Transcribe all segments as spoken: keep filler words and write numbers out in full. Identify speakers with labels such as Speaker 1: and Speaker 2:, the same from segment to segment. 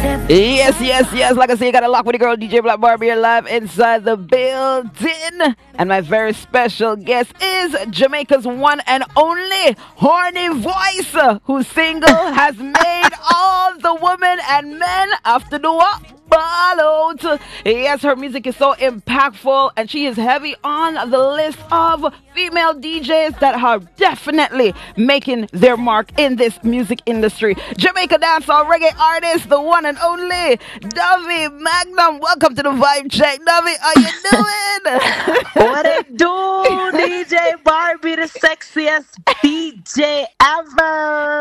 Speaker 1: Yes, yes, yes. Like I say, you got to lock with the girl D J Black Barbie live inside the building. And my very special guest is Jamaica's one and only Horny Voice, uh, whose single has made all the women and men after the walk ball out. Yes, her music is so impactful, and she is heavy on the list of female D Js that are definitely making their mark in this music industry. Jamaica dancehall reggae artist, the one and only Davi Magnum. Welcome to the Vibe Check. Davi, how you doing?
Speaker 2: What it do, D J Barbie, the sexiest D J ever.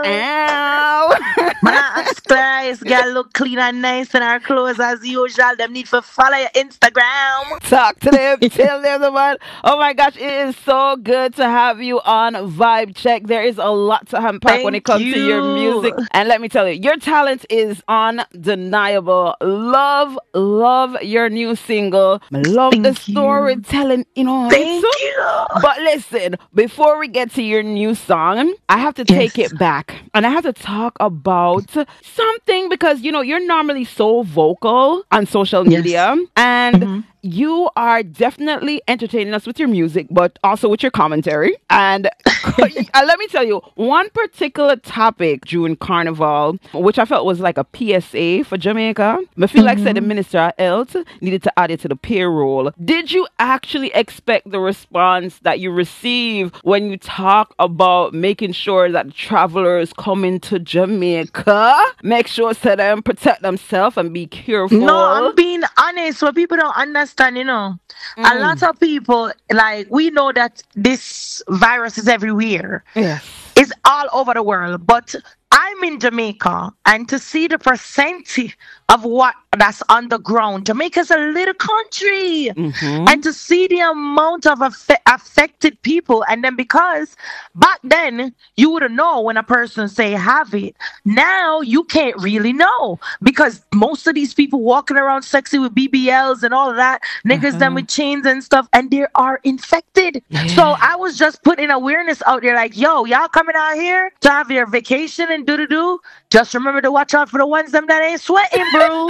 Speaker 1: Ow.
Speaker 2: Man, upstairs, girl look clean and nice in our clothes as usual. Them need to follow your Instagram.
Speaker 1: Talk to them, tell them the one. Oh my gosh, it is so good to have you on Vibe Check. There is a lot to unpack
Speaker 2: Thank
Speaker 1: when it comes
Speaker 2: you.
Speaker 1: to your music. And let me tell you, your talent is undeniable. Love, love your new single. Love
Speaker 2: Thank
Speaker 1: the
Speaker 2: you.
Speaker 1: storytelling, you know.
Speaker 2: Thank
Speaker 1: it's-
Speaker 2: you.
Speaker 1: But listen, before we get to your new song, I have to take
Speaker 2: Yes.
Speaker 1: it back. And I have to talk about something because, you know, you're normally so vocal on social
Speaker 2: Yes.
Speaker 1: media. And
Speaker 2: Mhm.
Speaker 1: you are definitely entertaining us with your music, but also with your commentary. And uh, let me tell you, one particular topic during Carnival, which I felt was like a P S A for Jamaica, I feel like said the Minister of Health needed to add it to the payroll. Did you actually expect the response that you receive when you talk about making sure that travelers coming to Jamaica make sure to them protect themselves and be careful?
Speaker 2: No, I'm being honest. What people don't understand, you know, a
Speaker 1: Mm.
Speaker 2: lot of people, like, we know that this virus is everywhere.
Speaker 1: Yes.
Speaker 2: It's all over the world. But I'm in Jamaica, and to see the percentage of what that's on the ground, Jamaica's a little country.
Speaker 1: Mhm.
Speaker 2: And to see the amount of affe- affected people, and then because back then you would know when a person say have it, now you can't really know because most of these people walking around sexy with B B Ls and all of that, niggas them with chains and stuff, and they are infected. So I was just putting awareness out there, like, yo, y'all coming out here to have your vacation and do do do. Just remember to watch out for the ones them that ain't sweating, bro.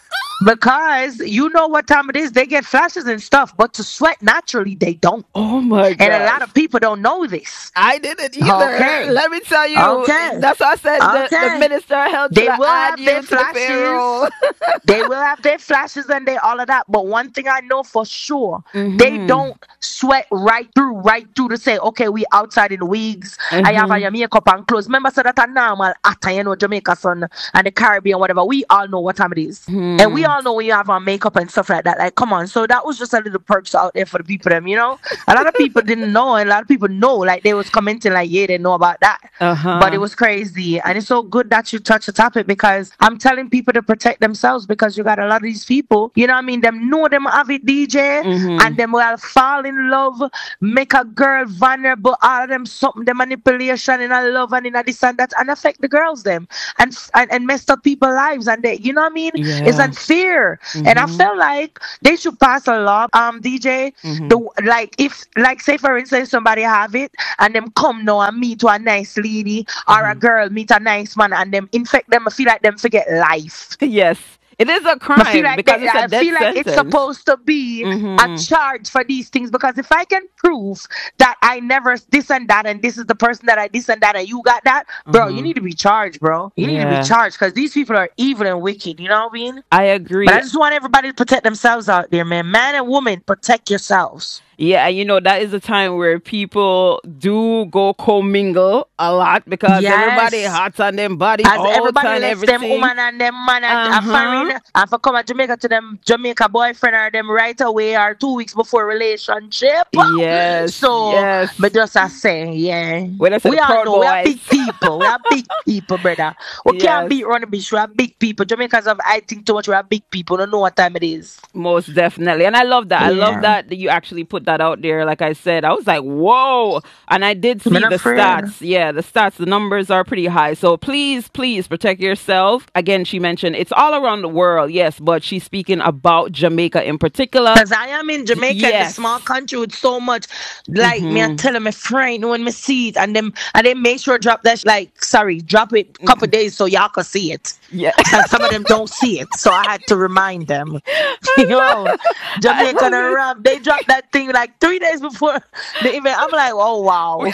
Speaker 2: Because you know what time it is, they get flashes and stuff, but to sweat naturally, they don't.
Speaker 1: Oh my god.
Speaker 2: And a lot of people don't know this.
Speaker 1: I didn't either.
Speaker 2: Okay.
Speaker 1: Let me tell you.
Speaker 2: Okay.
Speaker 1: That's why I said the, the
Speaker 2: Okay.
Speaker 1: minister held
Speaker 2: They
Speaker 1: to
Speaker 2: will
Speaker 1: add
Speaker 2: have
Speaker 1: you
Speaker 2: their
Speaker 1: to the payroll.
Speaker 2: flashes. They will have their flashes and they all of that. But one thing I know for sure, they
Speaker 1: Mhm.
Speaker 2: don't sweat right through, right through to say, okay, we outside in the wigs. I have
Speaker 1: Mhm.
Speaker 2: your makeup and clothes. Remember, so that a normal actor, you know, Jamaica son and the Caribbean, whatever. We all know what time it is. And we all know when you have our makeup and stuff like that. Like, come on. So that was just a little perks out there for the people, them, you know. A lot of people didn't know, and a lot of people know. Like, they was commenting, like, yeah, they know about that.
Speaker 1: Uh-huh.
Speaker 2: But it was crazy. And it's so good that you touch the topic because I'm telling people to protect themselves because you got a lot of these people, you know what I mean? Them know them have it, D J,
Speaker 1: Mhm.
Speaker 2: and them will fall in love, make a girl vulnerable, all of them something, the manipulation in a love and in a this and that, and affect the girls, them, and and, and messed up people's lives. And they, you know what I mean? It's
Speaker 1: Yeah.
Speaker 2: unfair. And I felt like they should pass a law, um, D J. The like if like say for instance somebody have it and them come now and meet to a nice lady or a girl meet a nice man and them infect them, I feel like them forget life.
Speaker 1: Yes. It is a
Speaker 2: I
Speaker 1: crime
Speaker 2: feel like
Speaker 1: because
Speaker 2: they-
Speaker 1: it's a
Speaker 2: I
Speaker 1: death
Speaker 2: feel like
Speaker 1: sentence.
Speaker 2: it's supposed to be a charge for these things because if I can prove that I never this and that and this is the person that I this and that and you got that, bro, you need to be charged, bro. You need to
Speaker 1: Yeah.
Speaker 2: be charged because these people are evil and wicked. You know what I mean?
Speaker 1: I agree.
Speaker 2: But I just want everybody to protect themselves out there, man. Man and woman, protect yourselves.
Speaker 1: Yeah, and you know, that is a time where people do go commingle a lot because
Speaker 2: Yes.
Speaker 1: everybody hot on them body
Speaker 2: As
Speaker 1: all
Speaker 2: everybody
Speaker 1: time,
Speaker 2: left
Speaker 1: everything.
Speaker 2: them woman and them man and
Speaker 1: Uh-huh.
Speaker 2: a foreign and for come to Jamaica to them Jamaica boyfriend or them right away or two weeks before relationship.
Speaker 1: Yes,
Speaker 2: So
Speaker 1: yes.
Speaker 2: but just I say, yeah.
Speaker 1: When I say
Speaker 2: we
Speaker 1: the
Speaker 2: all
Speaker 1: Proud
Speaker 2: know we are
Speaker 1: Boys.
Speaker 2: big people. We are big people, brother. We
Speaker 1: Yes.
Speaker 2: can't beat around the beach. We are big people. Jamaicans have I think too much we are big people. Don't know what time it is.
Speaker 1: Most definitely. And I love that. I love
Speaker 2: Yeah.
Speaker 1: that, that you actually put that out there. Like I said, I was like, whoa. And I did
Speaker 2: I'm
Speaker 1: see
Speaker 2: not
Speaker 1: the
Speaker 2: afraid.
Speaker 1: stats. Yeah, the stats, the numbers are pretty high. So please, please protect yourself. Again, she mentioned it's all around the world, yes, but she's speaking about Jamaica in particular.
Speaker 2: Because I am in Jamaica, in the
Speaker 1: Yes.
Speaker 2: small country with so much, like me, I
Speaker 1: Mm-hmm.
Speaker 2: tell them my friend when me see it, and them and then make sure drop that sh- like sorry, drop it couple days so y'all can see it.
Speaker 1: Yeah.
Speaker 2: And some of them don't see it, so I had to remind them.
Speaker 1: I
Speaker 2: Yo,
Speaker 1: love, I
Speaker 2: Jamaica
Speaker 1: love
Speaker 2: and
Speaker 1: it.
Speaker 2: Ram, they dropped that thing like three days before the event. I'm like, oh
Speaker 1: We-
Speaker 2: wow.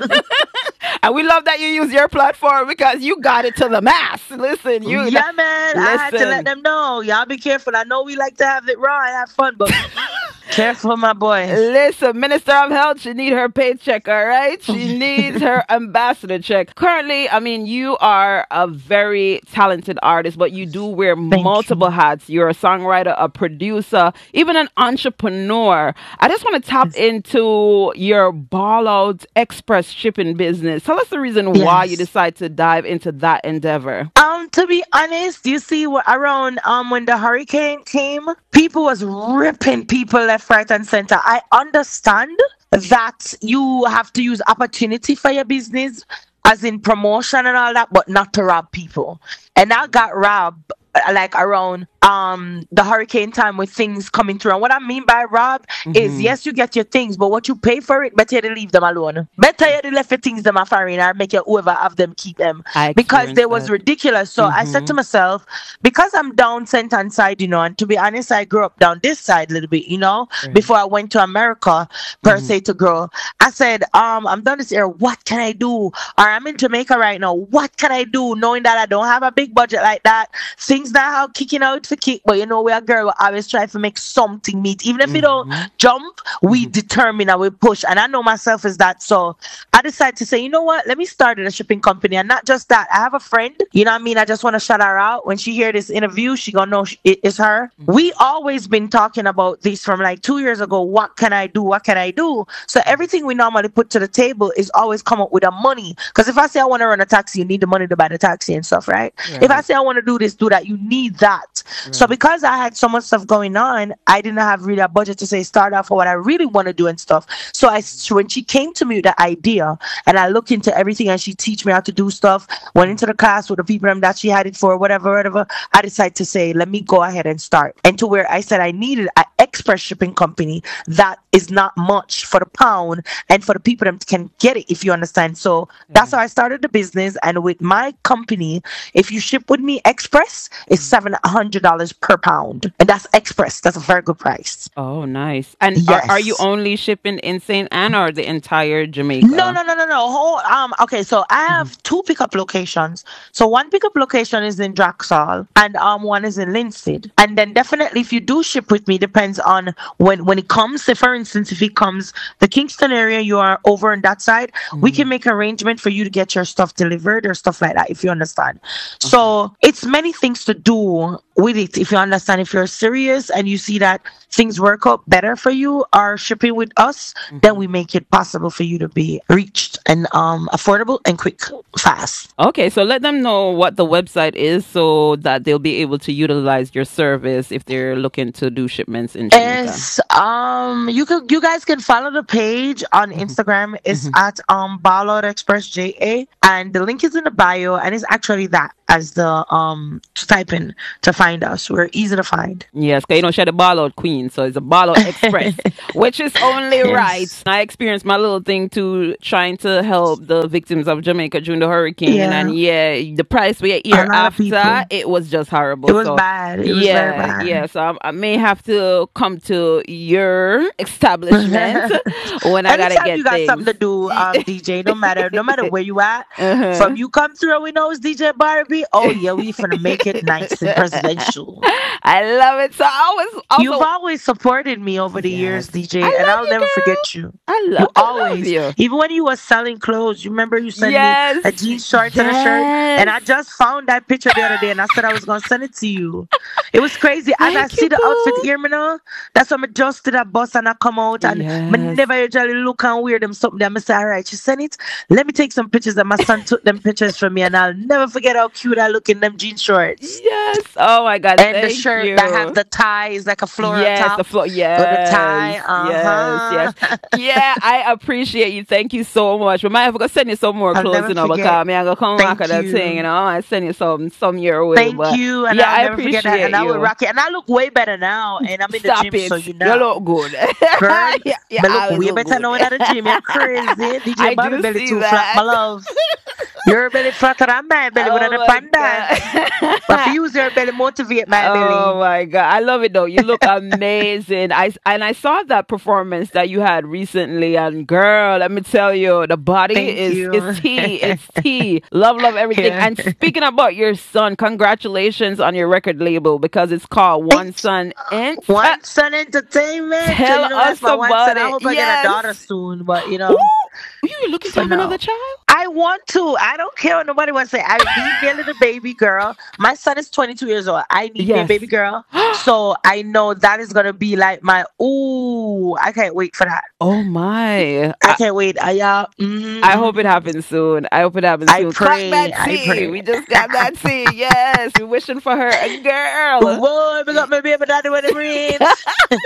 Speaker 1: and we love that you use your platform because you got it to the mass. Listen, you
Speaker 2: Yeah, man, I had to let
Speaker 1: listen.
Speaker 2: them know. Y'all be careful. I know we like to have it raw and have fun, but careful, my boy.
Speaker 1: Listen, Minister of Health, she need her paycheck, all right? She needs her ambassador check. Currently, I mean, you are a very talented artist, but you do wear
Speaker 2: Thank
Speaker 1: multiple
Speaker 2: you.
Speaker 1: hats. You're a songwriter, a producer, even an entrepreneur. I just want to tap into your Ball Out Express shipping business. Tell us the reason why you
Speaker 2: Yes.
Speaker 1: decide to dive into that endeavor.
Speaker 2: Um, to be honest, you see, wh- around um when the hurricane came, people was ripping people left, right, and center. I understand that you have to use opportunity for your business, as in promotion and all that, but not to rob people. And I got robbed uh, like around um the hurricane time with things coming through. And what I mean by rob is
Speaker 1: Mm-hmm.
Speaker 2: yes, you get your things, but what you pay for it, better you to leave them alone. Better you to left your things them a foreign or make you whoever have them keep them
Speaker 1: I
Speaker 2: because they
Speaker 1: experienced
Speaker 2: was
Speaker 1: that.
Speaker 2: ridiculous. So I said
Speaker 1: Mm-hmm.
Speaker 2: to myself, because I'm down Senton side, you know, and to be honest, I grew up down this side a little bit, you know,
Speaker 1: Right.
Speaker 2: before I went to America per
Speaker 1: Mm-hmm.
Speaker 2: se to grow. I said, um, I'm down this area. What can I do? Or I'm in Jamaica right now. What can I do? Knowing that I don't have a big budget like that, things not how kicking out for kick, but you know, we are girl. We always try to make something meet, even if we don't
Speaker 1: Mm-hmm.
Speaker 2: jump, we
Speaker 1: Mm-hmm.
Speaker 2: determine and we push. And I know myself as that, so I decided to say, you know what? Let me start a shipping company. And not just that, I have a friend, you know what I mean? I just want to shout her out. When she hear this interview, she gonna know sh- it is her. We always been talking about this from like two years ago. What can I do? What can I do? So everything we normally put to the table is always come up with a money. Because if I say I want to run a taxi, you need the money to buy the taxi and stuff, right? If I
Speaker 1: Right.
Speaker 2: say I want to do this, do that, you need that. So
Speaker 1: Right.
Speaker 2: because I had so much stuff going on, I didn't have really a budget to say start off for what I really want to do and stuff. So I, when she came to me with the idea, and I looked into everything, and she teach me how to do stuff, went into the class with the people that she had it for, whatever, whatever. I decided to say, let me go ahead and start. And to where I said I needed an express shipping company that is not much for the pound and for the people that can get it, if you understand. So that's how I started the business. And with my company, if you ship with me express, it's seven hundred dollars per pound. And that's express. That's a very good price.
Speaker 1: Oh, nice. And are, are you
Speaker 2: Yes.
Speaker 1: only shipping in Saint Anne or the entire
Speaker 2: No,
Speaker 1: Jamaica?
Speaker 2: no, no, no, no. Whole, um, okay, so I
Speaker 1: Mm-hmm.
Speaker 2: have two pickup locations. So one pickup location is in Draxall, and um, one is in Linstead. And then definitely, if you do ship with me, depends on when when it comes. Say, for instance, if it comes the Kingston area, you are over on that side, we can make arrangement for you to get your stuff delivered or stuff like that, if you understand.
Speaker 1: Okay.
Speaker 2: So it's many things to do with it, if you understand. If you're serious and you see that things work out better for you are shipping with us, then
Speaker 1: Mm-hmm.
Speaker 2: we make it possible for you to be reached and um affordable and quick, fast.
Speaker 1: Okay, so let them know what the website is so that they'll be able to utilize your service if they're looking to do shipments in Jamaica.
Speaker 2: Yes, um, you can you guys can follow the page on
Speaker 1: Mm-hmm.
Speaker 2: Instagram. It's
Speaker 1: Mm-hmm.
Speaker 2: at um Ball Out Express J A, and the link is in the bio, and it's actually that as the um to type in to find us. We're easy to find.
Speaker 1: Yes, because you know, she's the ball out queen, so it's a ball out express, which is only right.
Speaker 2: Yes.
Speaker 1: I experienced my little thing too, trying to help the victims of Jamaica during the hurricane,
Speaker 2: Yeah.
Speaker 1: and yeah, the price we
Speaker 2: A
Speaker 1: hear
Speaker 2: lot of people.
Speaker 1: after it was just horrible.
Speaker 2: It was
Speaker 1: So
Speaker 2: bad. It was very
Speaker 1: yeah,
Speaker 2: bad.
Speaker 1: yeah. So I, I may have to come to your establishment when I gotta
Speaker 2: Anytime
Speaker 1: get
Speaker 2: you got something
Speaker 1: things.
Speaker 2: to do, um, D J, no matter no matter where you at,
Speaker 1: Uh-huh.
Speaker 2: from you come through, we know it's D J Barbie. Oh yeah, we finna make it nice and presidential.
Speaker 1: I love it. So I was
Speaker 2: You've
Speaker 1: also
Speaker 2: always supported me over the years,
Speaker 1: yes. I
Speaker 2: D J, and
Speaker 1: love
Speaker 2: I'll
Speaker 1: you,
Speaker 2: never
Speaker 1: girl.
Speaker 2: forget you.
Speaker 1: I
Speaker 2: You
Speaker 1: love, I love
Speaker 2: always,
Speaker 1: you.
Speaker 2: even when you were selling clothes, you remember you sent me a
Speaker 1: Yes.
Speaker 2: jeans shorts and a shirt, and I
Speaker 1: Yes.
Speaker 2: just found that picture the other day, and I said I was gonna send it to you. It was crazy. As I
Speaker 1: Thank you,
Speaker 2: see the outfit
Speaker 1: boo.
Speaker 2: here, me know, that's when I just did a bus and I come out and me
Speaker 1: Yes.
Speaker 2: never usually look and wear them something. I say, all right, she sent it. Let me take some pictures. And my son took them pictures for me, and I'll never forget how cute I look in them jean shorts.
Speaker 1: Yes. Oh my God.
Speaker 2: And the
Speaker 1: Thank
Speaker 2: shirt that have
Speaker 1: you.
Speaker 2: the tie is like a floral
Speaker 1: Yes, the
Speaker 2: top
Speaker 1: floor.
Speaker 2: with the
Speaker 1: Yes,
Speaker 2: tie.
Speaker 1: yes, yes.
Speaker 2: Uh-huh.
Speaker 1: Yeah, I appreciate you. Thank you so much. We might have to send you some more
Speaker 2: I'll
Speaker 1: clothes,
Speaker 2: never
Speaker 1: you know,
Speaker 2: forget.
Speaker 1: because me I go come back at
Speaker 2: Thank
Speaker 1: that thing, you
Speaker 2: you.
Speaker 1: know. I send you some some your way,
Speaker 2: Thank
Speaker 1: but
Speaker 2: you. And
Speaker 1: yeah,
Speaker 2: I'll
Speaker 1: I
Speaker 2: never forget that.
Speaker 1: appreciate
Speaker 2: And I will
Speaker 1: you.
Speaker 2: rock it. And I look way better now. And I'm in the
Speaker 1: Stop
Speaker 2: gym,
Speaker 1: it.
Speaker 2: so you
Speaker 1: You
Speaker 2: know.
Speaker 1: look good.
Speaker 2: Girl,
Speaker 1: yeah, yeah,
Speaker 2: but look
Speaker 1: I always
Speaker 2: way
Speaker 1: look
Speaker 2: better
Speaker 1: good.
Speaker 2: now in the gym. You're crazy. D J
Speaker 1: I
Speaker 2: Bobby
Speaker 1: do
Speaker 2: belly
Speaker 1: see
Speaker 2: too flat, my
Speaker 1: that.
Speaker 2: love. Your belly flatter than my belly with
Speaker 1: oh
Speaker 2: a
Speaker 1: my
Speaker 2: pandas. But if
Speaker 1: god.
Speaker 2: you use your belly, motivate my
Speaker 1: Oh
Speaker 2: belly.
Speaker 1: my god, I love it though. You look amazing. I and I saw that performance that you had recently, and girl, let me tell you, the body
Speaker 2: Thank
Speaker 1: is is
Speaker 2: you.
Speaker 1: tea. It's tea. Love, love everything.
Speaker 2: Yeah.
Speaker 1: And speaking about your son, congratulations on your record label because it's called One
Speaker 2: Thank
Speaker 1: Son Inc.
Speaker 2: One Son Entertainment. So,
Speaker 1: Tell
Speaker 2: you know, that's
Speaker 1: us
Speaker 2: my one
Speaker 1: about
Speaker 2: son. I
Speaker 1: it.
Speaker 2: hope I get a
Speaker 1: Yes.
Speaker 2: daughter soon, but you
Speaker 1: Ooh,
Speaker 2: know,
Speaker 1: you looking to
Speaker 2: for
Speaker 1: have another
Speaker 2: now.
Speaker 1: child?
Speaker 2: I want to. I don't care what nobody wants to say. I need me a little baby girl. My son is twenty-two years old. I need me a baby
Speaker 1: Yes.
Speaker 2: girl. So I know that is gonna be like my ooh. I can't wait for that.
Speaker 1: oh my.
Speaker 2: I can't wait. I y'all. Mm-hmm,
Speaker 1: I hope it
Speaker 2: mm-hmm.
Speaker 1: happens soon. I hope it happens
Speaker 2: I
Speaker 1: soon. Clock
Speaker 2: pray.
Speaker 1: that
Speaker 2: I
Speaker 1: T.
Speaker 2: pray.
Speaker 1: We just got that T. Yes, we're wishing for her a girl.
Speaker 2: Boy, we got my baby daddy when it rains.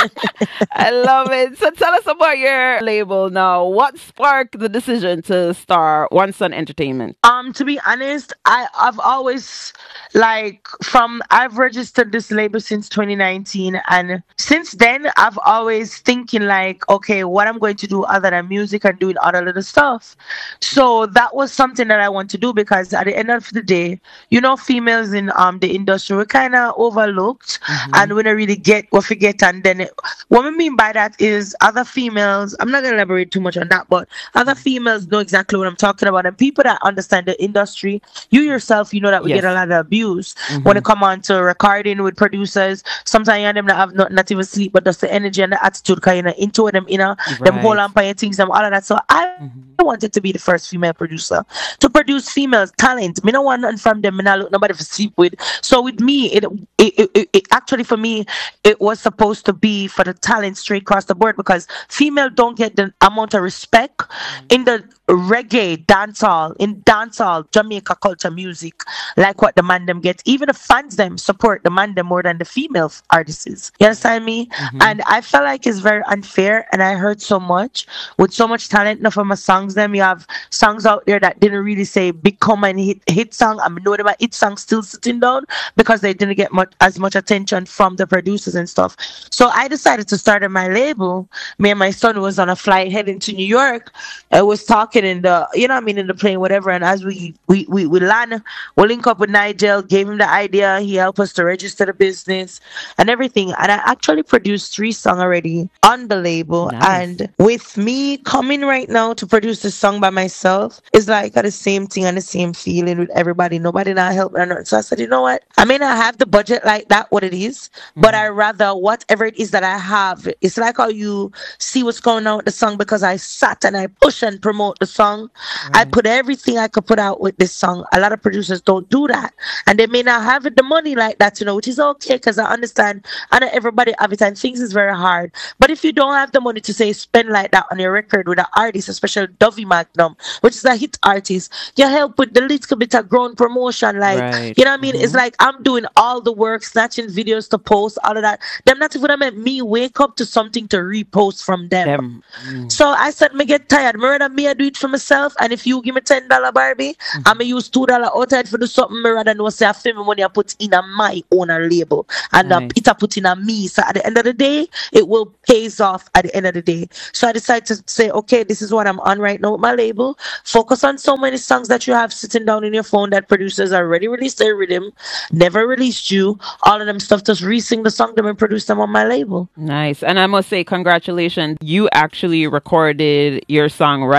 Speaker 1: I love it. So tell us about your label now. What sparked the decision to start One Sun Entertainment?
Speaker 2: Um, to be honest, I I've always like from I've registered this label since twenty nineteen, and since then I've always thinking like, okay, what I'm going to do other than music and doing other little stuff. So that was something that I want to do because at the end of the day, you know, females in um the industry were kind of overlooked,
Speaker 1: Mm-hmm.
Speaker 2: and we don't really get what we get. And then it, what I mean by that is other females. I'm not gonna elaborate too much on that, but other females know exactly what I'm talking about, and people that understand the industry, you yourself, you know that we get a
Speaker 1: Yes.
Speaker 2: lot of abuse when
Speaker 1: Mm-hmm.
Speaker 2: it come on to recording with producers. Sometimes you them that have not, not even sleep, but just the energy and the attitude, kind of into them, you know, them hold
Speaker 1: Right.
Speaker 2: on by your things, them all of that. So I
Speaker 1: Mm-hmm.
Speaker 2: wanted to be the first female producer to produce female talent. Me no want nothing from them. Me not look nobody to sleep with. So with me, it it, it, it it actually for me it was supposed to be for the talent straight across the board because female don't get the amount of respect in the reggae dancehall in dancehall Jamaica culture music like what the man them get. Even the fans them support the man them more than the female f- artists. You understand me?
Speaker 1: Mm-hmm.
Speaker 2: And I felt like it's very unfair. And I heard so much with so much talent. Enough of my songs them. You have songs out there that didn't really say become and hit hit song. I know them hit songs still sitting down because they didn't get much as much attention from the producers and stuff. So I decided to start my label. Me and my son was on a flight heading to New York. I was talking in the, you know what I mean, in the plane, whatever. And as we we we, we land, we link up with Nigel, gave him the idea. He helped us to register the business and everything. And I actually produced three songs already on the label.
Speaker 1: Nice.
Speaker 2: And with me coming right now to produce this song by myself, it's like got the same thing and the same feeling with everybody. Nobody not help me or nothing. So I said, you know what? I may not have the budget like that, what it is, but I
Speaker 1: Mm-hmm.
Speaker 2: rather whatever it is that I have. It's like how you see what's going on with the song because I sat and I push and promote the song. I
Speaker 1: Right.
Speaker 2: put everything I could put out with this song. A lot of producers don't do that. And they may not have it, the money like that, you know, which is okay because I understand. I know everybody have it and things is very hard. But if you don't have the money to say spend like that on your record with an artist, especially Dovey Magnum, which is a hit artist, you help with the little bit of ground promotion. Like,
Speaker 1: Right.
Speaker 2: you know what I mean? It's
Speaker 1: Mm-hmm.
Speaker 2: like I'm doing all the work, snatching videos to post, all of that. Them not even meant me wake up to something to repost from them.
Speaker 1: Them. Mm.
Speaker 2: So I said, me get tired. Me rather me I do it for myself. And if you give me ten dollar Barbie,
Speaker 1: Mm-hmm.
Speaker 2: I'ma use two dollar out of it for do something. Me rather know say I feel me money I put in a my owner label and uh,
Speaker 1: Nice.
Speaker 2: it I put in a me. So at the end of the day, it will pays off at the end of the day. So I decided to say, okay, this is what I'm on right now with my label. Focus on so many songs that you have sitting down in your phone that producers already released their rhythm, never released you. All of them stuff just re-sing the song them and produce them on my label.
Speaker 1: Nice. And I must say, congratulations. You actually recorded your song, Write It, and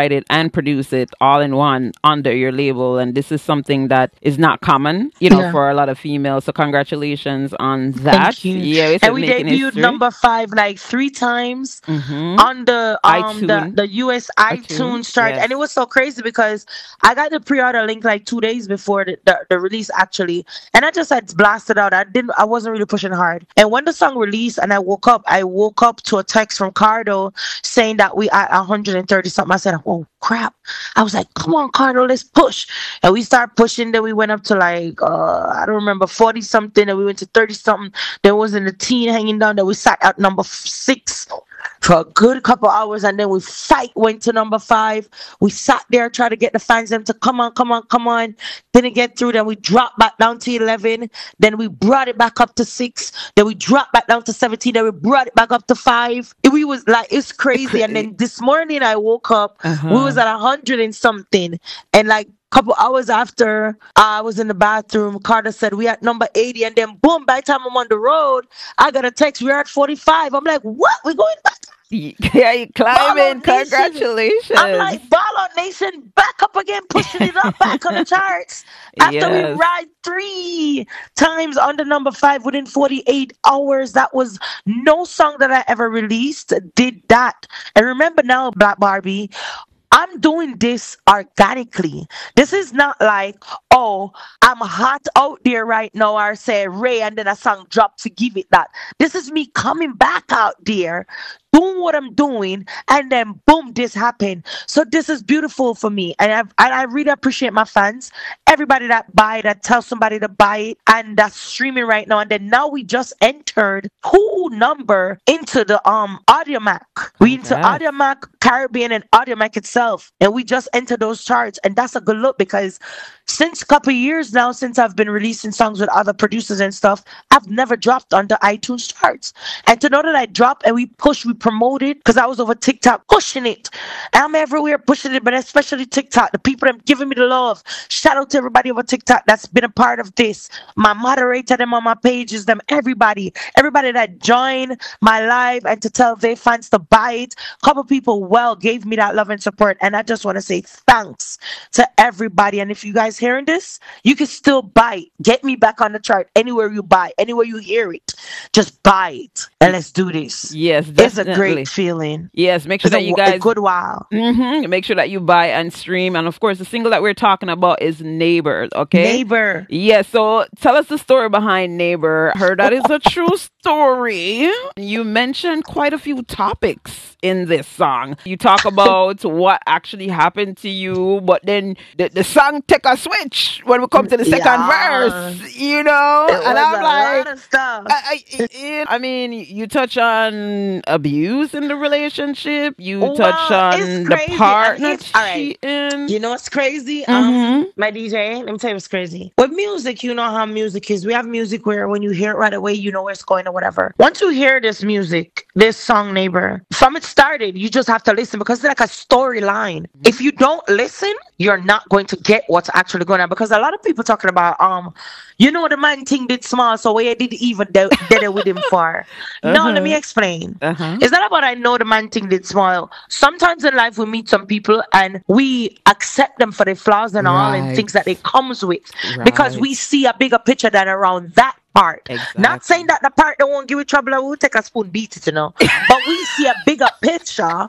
Speaker 1: and produce it all in one under your label. And this is something that is not common, you know,
Speaker 2: Yeah.
Speaker 1: for a lot of females. So congratulations on
Speaker 2: Thank
Speaker 1: that.
Speaker 2: you.
Speaker 1: Yeah, it's
Speaker 2: And we
Speaker 1: making
Speaker 2: debuted
Speaker 1: history.
Speaker 2: number five like three times
Speaker 1: Mm-hmm.
Speaker 2: on the um the
Speaker 1: iTunes.
Speaker 2: the U S
Speaker 1: iTunes.
Speaker 2: iTunes chart,
Speaker 1: Yes.
Speaker 2: and it was so crazy because I got the pre-order link like two days before the, the, the release actually, and I just had blasted out. I didn't, I wasn't really pushing hard. And when the song released, and I woke up, I woke up to a text from Cardo saying that we at one hundred thirty something. I said, "Oh crap!" I was like, "Come on, Cardo, let's push." And we started pushing. Then we went up to like uh I don't remember forty something. Then we went to thirty something. There wasn't a teen hanging down. Then we sat at number f- six for a good couple hours, and then we fight went to number five. We sat there trying to get the fans them to come on, come on, come on. Didn't get through. Then we dropped back down to eleven. Then we brought it back up to six. Then we dropped back down to seventeen. Then we brought it back up to five. We was like, it's crazy. And then this morning I woke up.
Speaker 1: Uh-huh.
Speaker 2: We was at a hundred and something, and like couple hours after I was in the bathroom, Carter said we at number eighty, and then boom, by the time I'm on the road, I got a text, we're at forty-five. I'm like, what? We're going back.
Speaker 1: Yeah, you climbing. Congratulations.
Speaker 2: I'm like, Ball on Nation, back up again, pushing it up, back on the charts. After
Speaker 1: Yes.
Speaker 2: we ride three times under number five within forty-eight hours, that was no song that I ever released did that. And remember now, Black Barbie, I'm doing this organically. This is not like, oh, I'm hot out there right now, or say Ray, and then a song drop to give it that. This is me coming back out there, doing what I'm doing, and then boom, this happened. So this is beautiful for me, and I and I really appreciate my fans, everybody that buy it, that tell somebody to buy it, and that's streaming right now. And then now we just entered who number into the um Audiomack. We into
Speaker 1: Yes.
Speaker 2: Audiomack Caribbean and Audiomack itself, and we just entered those charts, and that's a good look because since a couple years now, since I've been releasing songs with other producers and stuff, I've never dropped on the iTunes charts. And to know that I dropped and we pushed, we promoted, because I was over TikTok pushing it. I'm everywhere pushing it, but especially TikTok. The people that have given me the love. Shout out to everybody over TikTok that's been a part of this. My moderator, them on my pages, them everybody, everybody that joined my live and to tell their fans to buy it. A couple people well gave me that love and support, and I just want to say thanks to everybody. And if you guys hearing this, you can still buy it. Get me back on the chart anywhere you buy, anywhere you hear it. Just buy it and let's do this.
Speaker 1: Yes,
Speaker 2: It's a
Speaker 1: definitely.
Speaker 2: great feeling.
Speaker 1: Yes, make sure
Speaker 2: It's a,
Speaker 1: that you
Speaker 2: w- a
Speaker 1: guys
Speaker 2: good while.
Speaker 1: hmm make sure that you buy and stream. And of course, the single that we're talking about is Neighbors. Okay.
Speaker 2: Neighbor.
Speaker 1: Yes. So tell us the story behind Neighbor. Heard that is a true story. You mentioned quite a few topics in this song. You talk about what actually happened to you, but then the, the song take a switch when we come to the second
Speaker 2: Yeah.
Speaker 1: verse. You know,
Speaker 2: It
Speaker 1: and
Speaker 2: was
Speaker 1: I'm
Speaker 2: a
Speaker 1: like.
Speaker 2: lot of stuff.
Speaker 1: I, I, it- I mean, you touch on abuse in the relationship. You
Speaker 2: Well,
Speaker 1: touch on
Speaker 2: it's
Speaker 1: the
Speaker 2: crazy.
Speaker 1: partner
Speaker 2: And it's- all right.
Speaker 1: cheating.
Speaker 2: You know what's crazy?
Speaker 1: Mhm.
Speaker 2: Um, my D J, let me tell you what's crazy. With music, you know how music is. We have music where when you hear it right away, you know where it's going or whatever. Once you hear this music, this song, Neighbor, from it started, you just have to listen because it's like a storyline. If you don't listen, you're not going to get what's actually going on. Because a lot of people talking about, um, you know, the man thing did small, so why you did even do, did it with him for? No, let me explain.
Speaker 1: Uh-huh.
Speaker 2: It's not about I know the man thing did small. Sometimes in life we meet some people and we accept them for their flaws and all and
Speaker 1: Right.
Speaker 2: things that they comes with because
Speaker 1: Right.
Speaker 2: we see a bigger picture than around that part.
Speaker 1: Exactly.
Speaker 2: Not saying that the part that won't give you trouble, I will take a spoon beat it, you know. But we see a bigger picture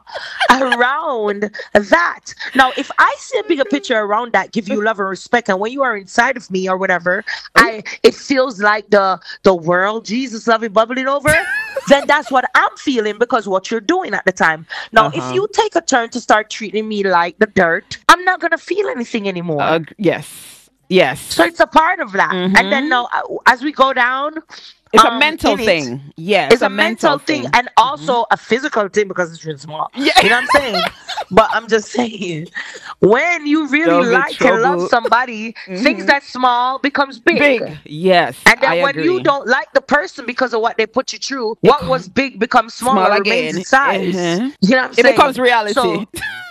Speaker 2: around that. Now, if I see a bigger picture around that, give you love and respect, and when you are inside of me or whatever, I it feels like the the world, Jesus love it bubbling over. Then that's what I'm feeling because what you're doing at the time. Now,
Speaker 1: Uh-huh.
Speaker 2: if you take a turn to start treating me like the dirt, I'm not gonna feel anything anymore.
Speaker 1: Uh, yes. Yes.
Speaker 2: So it's a part of that.
Speaker 1: Mhm.
Speaker 2: And then now, uh, as we go down,
Speaker 1: It's a
Speaker 2: um,
Speaker 1: mental
Speaker 2: in it,
Speaker 1: thing. Yes.
Speaker 2: it's a mental thing and also a physical thing because it's really small.
Speaker 1: Yeah.
Speaker 2: You know what I'm saying? But I'm just saying, when you really
Speaker 1: Those are
Speaker 2: like and love
Speaker 1: trouble.
Speaker 2: somebody,
Speaker 1: Mhm.
Speaker 2: things that small becomes big.
Speaker 1: Big. Yes.
Speaker 2: And then
Speaker 1: I
Speaker 2: when
Speaker 1: agree.
Speaker 2: you don't like the person because of what they put you through, what was big becomes small,
Speaker 1: Small
Speaker 2: or remains
Speaker 1: again.
Speaker 2: in size.
Speaker 1: Uh-huh.
Speaker 2: You know what I'm
Speaker 1: It
Speaker 2: saying?
Speaker 1: becomes reality.
Speaker 2: So,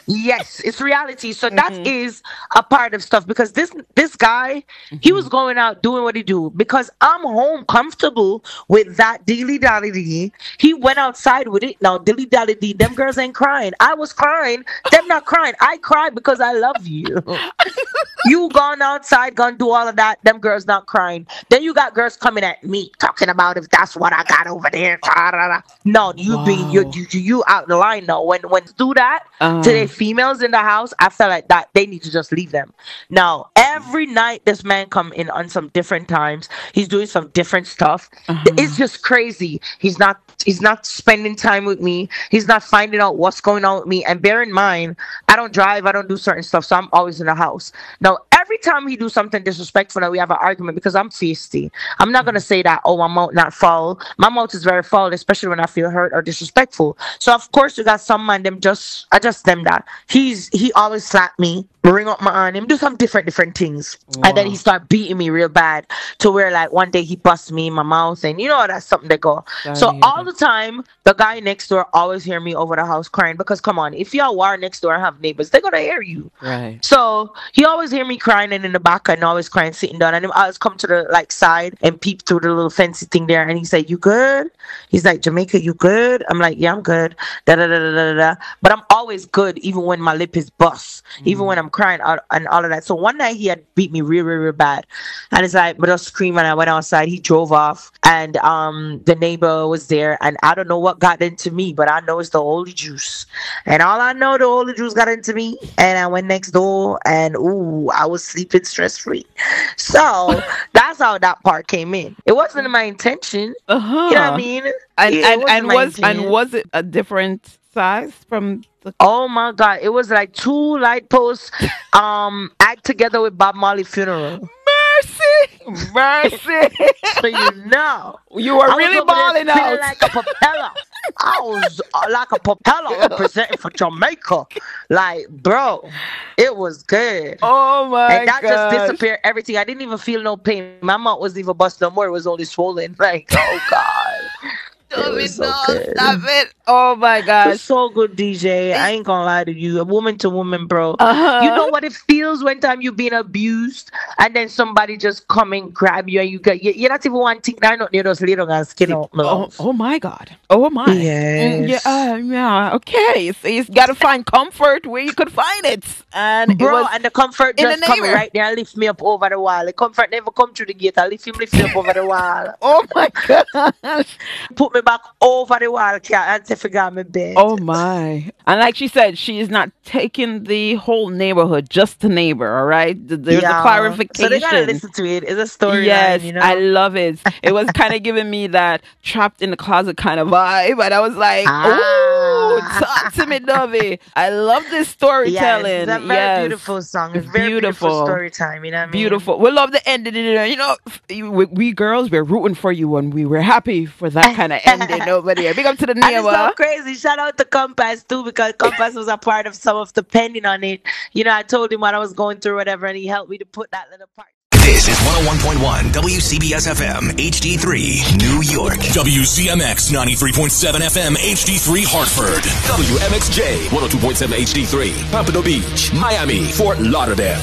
Speaker 2: Yes, it's reality. So that mm-hmm. is a part of stuff because this this guy, mm-hmm. he was going out doing what he do because I'm home comfortable with that dilly dally dee. He went outside with it. Now dilly dally dee, them girls ain't crying. I was crying. Them not crying. I cried because I love you. You gone outside, gonna do all of that. Them girls not crying. Then you got girls coming at me talking about if that's what I got over there. No, you wow. be you, you you out the line now. When when do that uh. to the females in the house, I feel like that they need to just leave them. Now every night this man come in on some different times. He's doing some different stuff. Uh-huh. It's just crazy. He's not he's not spending time with me. He's not finding out what's going on with me. And bear in mind, I don't drive. I don't do certain stuff, so I'm always in the house. Now every time he do something disrespectful, now we have an argument because I'm feisty. I'm not gonna say that. Oh, my mouth not foul. My mouth is very foul, especially when I feel hurt or disrespectful. So of course you got some man them just I just them that he's he always slap me, bring up my arm, him do some different different things, wow. and then he start beating me real bad to where like one day he bust me in my mouth, and you know that's something that go. Sorry, so all the time the guy next door always hear me over the house crying because come on, if y'all are next door and have neighbors, they're gonna hear you.
Speaker 1: Right.
Speaker 2: So he always hear me crying and in the back and always crying sitting down, and I always come to the like side and peep through the little fancy thing there, and he said, "You good?" He's like, "Jamaica, you good?" I'm like, "Yeah, I'm good." Da da da da da da. But I'm always good even when my lip is bust, mm-hmm. even when I'm crying out and all of that. So one night he had beat me real, real, real bad, and it's like, but I was screaming. I went outside. He drove off, and um, the neighbor was there, and I don't know what got into me, but I know it's the holy juice, and all I know, the holy juice got into me, and I went next door, and ooh, I was sleeping stress free. So that's how that part came in. It wasn't my intention.
Speaker 1: Uh-huh.
Speaker 2: You know what I mean?
Speaker 1: And
Speaker 2: yeah,
Speaker 1: and, and was intention. and was it a different size from the?
Speaker 2: Oh my God! It was like two light posts, um, act together with Bob Marley funeral.
Speaker 1: Mercy, mercy.
Speaker 2: So you know,
Speaker 1: you were really balling out
Speaker 2: like a propeller. I was uh, like a propeller representing for Jamaica. Like, bro, it was good.
Speaker 1: Oh my
Speaker 2: And that
Speaker 1: gosh.
Speaker 2: just disappeared. Everything. I didn't even feel no pain. My mouth wasn't even bust no more. It was only swollen. Like, oh God.
Speaker 1: Stop it, so no, stop it. Oh my gosh.
Speaker 2: It's so good, D J. I ain't gonna lie to you. A woman to woman, bro. Uh-huh. You know what it feels when time you being abused and then somebody just come and grab you and you get you, you're not even one thing. I don't need those little guys skin out.
Speaker 1: Oh, oh my God. Oh my.
Speaker 2: Yes.
Speaker 1: Yeah. Uh, yeah. Okay. So you gotta find comfort where you could find it. And
Speaker 2: bro,
Speaker 1: it was
Speaker 2: and the comfort just
Speaker 1: the
Speaker 2: come right there and lift me up over the wall. The comfort never come through the gate. I lift him, lift me up over the wall.
Speaker 1: Oh my gosh.
Speaker 2: Put me back over the wall, and to figure out my bed.
Speaker 1: Oh my. And like she said, she is not taking the whole neighborhood, just the neighbor, all right? There's yeah. a clarification.
Speaker 2: So they gotta listen to it. It's a story.
Speaker 1: Yes,
Speaker 2: line, you know?
Speaker 1: I love it. It was kind of giving me that trapped in the closet kind of vibe. And I was like, ah. oh, talk to me, Dovey. I love this storytelling.
Speaker 2: Yes, it's a very
Speaker 1: yes.
Speaker 2: beautiful song. It's very beautiful, beautiful story time. You know what I mean?
Speaker 1: Beautiful. We love the ending. You know, we, we girls, we're rooting for you and we were happy for that kind of ending over there. Big up to the neighbor.
Speaker 2: And it's so crazy. Shout out to Compass too, because Compass was a part of some of the pending on it. You know, I told him what I was going through, whatever, and he helped me to put that little part.
Speaker 3: This is one oh one point one W C B S F M H D three, New York. W C M X ninety-three point seven F M H D three, Hartford.
Speaker 4: W M X J one oh two point seven H D three, Pompano Beach, Miami, Fort Lauderdale.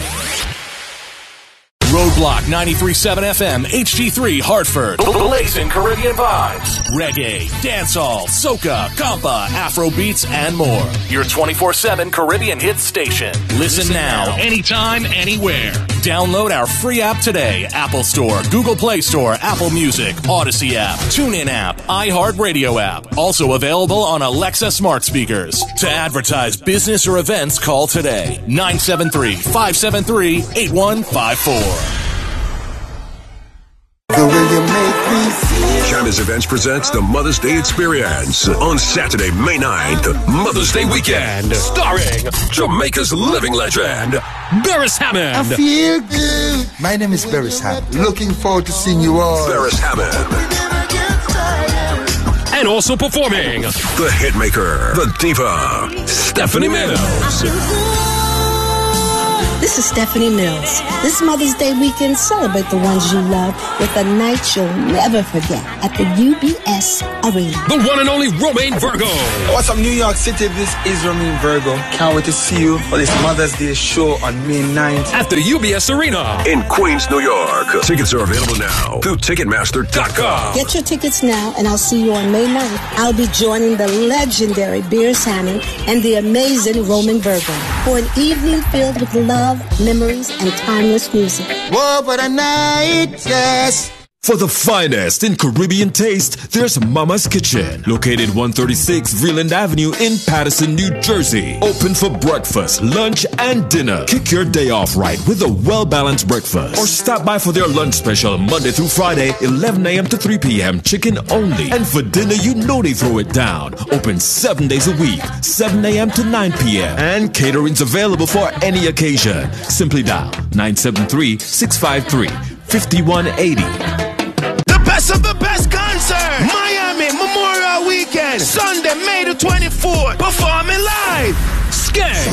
Speaker 3: Roadblock ninety-three point seven F M H D three, Hartford.
Speaker 4: Blazing Caribbean vibes.
Speaker 3: Reggae, dancehall, soca, compa, Afro beats, and more.
Speaker 4: Your twenty-four seven Caribbean hit station.
Speaker 3: Listen, Listen now, now, anytime, anywhere. Download our free app today. Apple Store, Google Play Store, Apple Music, Odyssey app, TuneIn app, iHeartRadio app. Also available on Alexa smart speakers. To advertise business or events, call today. nine seven three, five seven three, eight one five four.
Speaker 5: The way you make me feel.
Speaker 4: China's Events presents the Mother's Day Experience on Saturday, May ninth, Mother's Day weekend, starring Jamaica's living legend, Beres Hammond.
Speaker 5: I feel good. My name is Beres Hammond. Looking forward to seeing you all.
Speaker 4: Beres Hammond. And also performing the hitmaker, the diva, Stephanie Mills.
Speaker 6: This is Stephanie Mills. This Mother's Day weekend, celebrate the ones you love with a night you'll never forget at the U B S Arena.
Speaker 4: The one and only Romaine Virgo.
Speaker 5: What's up, New York City? This is Romaine Virgo. Can't wait to see you for this Mother's Day show on May ninth
Speaker 4: at the U B S Arena
Speaker 3: in Queens, New York. Tickets are available now through Ticketmaster dot com.
Speaker 6: Get your tickets now, and I'll see you on May ninth. I'll be joining the legendary Beers Hammond and the amazing Romaine Virgo for an evening filled with love, memories, and timeless music.
Speaker 5: Whoa, but a night, yes.
Speaker 7: For the finest in Caribbean taste, there's Mama's Kitchen, located one thirty-six Vreeland Avenue in Paterson, New Jersey. Open for breakfast, lunch, and dinner. Kick your day off right with a well-balanced breakfast. Or stop by for their lunch special Monday through Friday, eleven a.m. to three p.m. chicken only. And for dinner, you know they throw it down. Open seven days a week, seven a.m. to nine p.m. And catering's available for any occasion. Simply dial nine seven three, six five three, five one eight zero.
Speaker 8: Best of the best concert, Miami Memorial Weekend, Sunday, May the twenty-fourth, performing live. Skay.